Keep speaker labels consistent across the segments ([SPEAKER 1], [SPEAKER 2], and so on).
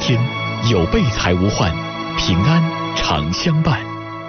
[SPEAKER 1] 天，有备才无患，平安常相伴。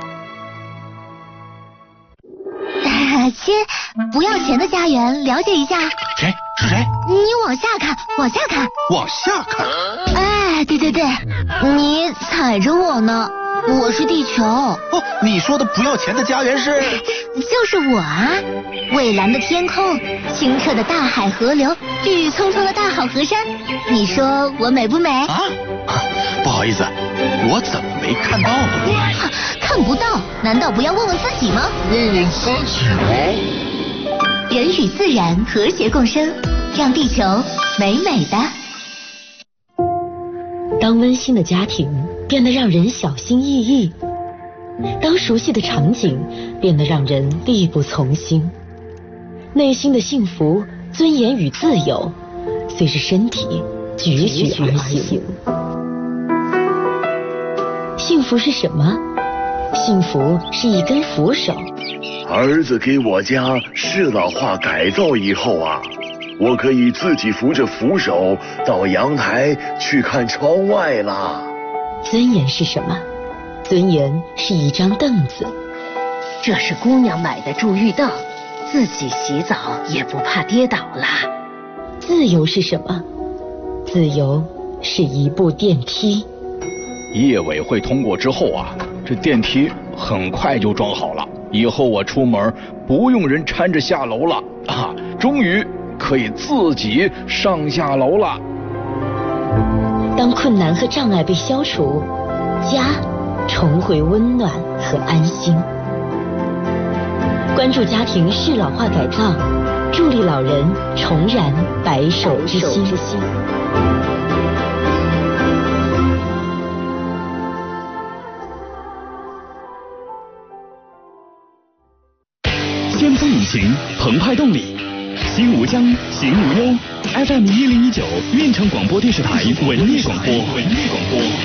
[SPEAKER 2] 亲，不要钱的家园，了解一下。
[SPEAKER 3] 谁？是谁？
[SPEAKER 2] 你往下看，往下看，
[SPEAKER 3] 往下看。
[SPEAKER 2] 哎，对，你踩着我呢，我是地球。
[SPEAKER 3] 哦，你说的不要钱的家园是？
[SPEAKER 2] 就是我啊！蔚蓝的天空，清澈的大海河流，郁郁葱葱的大好河山，你说我美不美？
[SPEAKER 3] 不好意思，我怎么没看到呢？
[SPEAKER 2] 看不到，难道不要问问自己吗？
[SPEAKER 4] 问问自己吗？
[SPEAKER 2] 人与自然和谐共生，让地球美美的。
[SPEAKER 5] 当温馨的家庭变得让人小心翼翼，当熟悉的场景变得让人力不从心，内心的幸福、尊严与自由随着身体栩栩而行。幸福是什么？幸福是一根扶手。
[SPEAKER 6] 儿子给我家适老化改造以后啊，我可以自己扶着扶手到阳台去看窗外啦。
[SPEAKER 5] 尊严是什么？尊严是一张凳子。
[SPEAKER 7] 这是姑娘买的助浴凳，自己洗澡也不怕跌倒啦。
[SPEAKER 5] 自由是什么？自由是一部电梯。
[SPEAKER 8] 业委会通过之后啊，这电梯很快就装好了，以后我出门不用人搀着下楼了啊，终于可以自己上下楼了。
[SPEAKER 5] 当困难和障碍被消除，家重回温暖和安心。关注家庭适老化改造，助力老人重燃白首之心。
[SPEAKER 1] 先锋引擎，澎湃动力，心无疆，行无忧。FM 1019，运城广播电视台文艺广播。